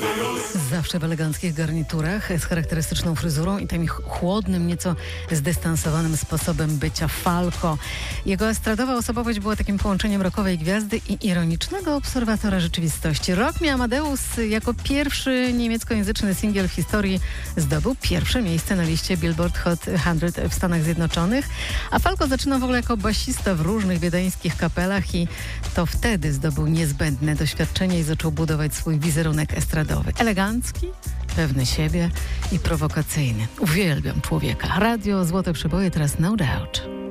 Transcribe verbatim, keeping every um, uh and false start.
Zawsze w eleganckich garniturach, z charakterystyczną fryzurą i tym chłodnym, nieco zdystansowanym sposobem bycia Falco. Jego estradowa osobowość była takim połączeniem rockowej gwiazdy i ironicznego obserwatora rzeczywistości. Rock Me Amadeus jako pierwszy niemieckojęzyczny singiel w historii zdobył pierwsze miejsce na liście Billboard Hot sto w Stanach Zjednoczonych, a Falco zaczynał w ogóle jako basista w różnych wiedeńskich kapelach i to wtedy zdobył niezbędne doświadczenie i zaczął budować swój wizerunek estradowy. Elegancki, pewny siebie i prowokacyjny. Uwielbiam człowieka. Radio Złote Przeboje, teraz No Doubt.